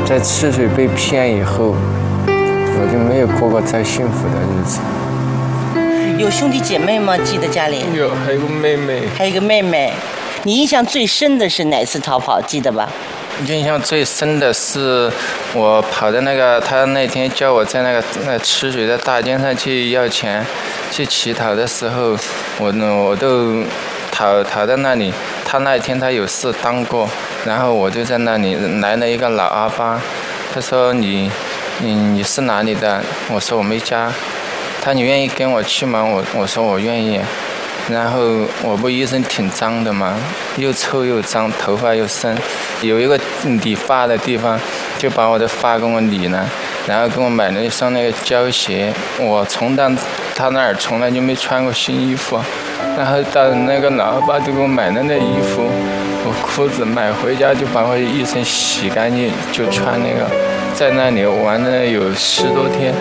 在赤水被骗以后，我就没有过过再幸福的日子。 有兄弟姐妹吗？记得家里有，还有个妹妹。 还有个妹妹。你印象最深的是哪次逃跑？记得吧？ 印象最深的是我跑的那个，他那天叫我在那个赤水的大街上去要钱，去乞讨的时候，我都逃到那里。他那一天他有事当过，然后我就在那里来了一个老阿伯，他说你是哪里的？我说我没家。他你愿意跟我去吗？我说我愿意。然后我不一身挺脏的嘛，又臭又脏，头发又深，有一个理发的地方，就把我的发给我理了，然后给我买了一双那个胶鞋。我从他那儿从来就没穿过新衣服，然后到那个老爸就给我买了那衣服，我裤子买回家就把我一身洗干净，就穿那个，在那里玩了有10多天，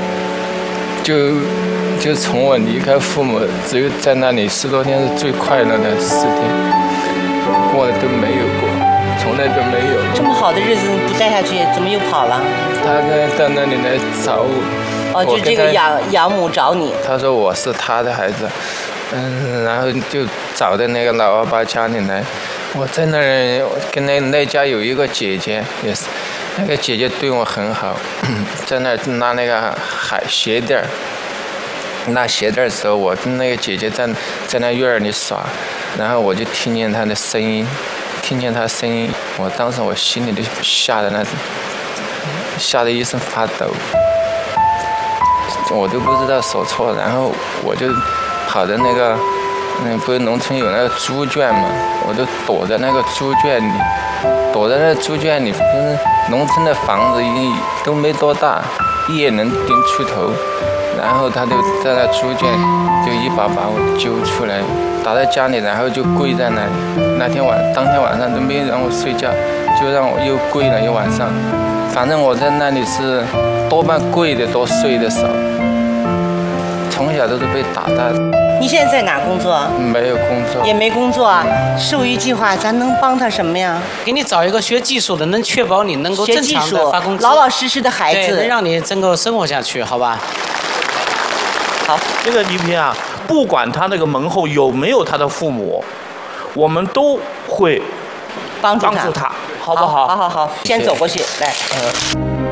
就从我离开父母，只有在那里10多天是最快乐的10天，过了都没有过，从来都没有。 这么好的日子你不带下去，怎么又跑了？ 他到那里来找我。 哦，就这个养母找你。 他说我是他的孩子，然后就找到那个老阿伯家里来。我在那儿跟那家有一个姐姐，也是那个姐姐对我很好，在那儿拿那个鞋垫儿。拿鞋带的时候，我跟那个姐姐在那院里耍，然后我就听见她的声音，我当时我心里就吓得一身发抖，我都不知道说错，然后我就跑到那个，不是农村有那个猪圈嘛，我就躲在那个猪圈里，就是农村的房子都没多大，一眼能盯出头。然后他就在那猪圈，就一把把我揪出来，打在家里，然后就跪在那里。当天晚上都没让我睡觉，就让我又跪了一晚上。反正我在那里是多半跪的多，睡的少。从小都是被打大的。 你现在在哪工作？ 没有工作。 也没工作啊？授育计划咱能帮他什么呀？ 给你找一个学技术的，能确保你能够正常的发工资， 老老实实的孩子， 能让你能够生活下去，好吧？ 好， 这个倪萍啊，不管他那个门后有没有他的父母，我们都会帮助他，好不好？ 好，先走过去，来。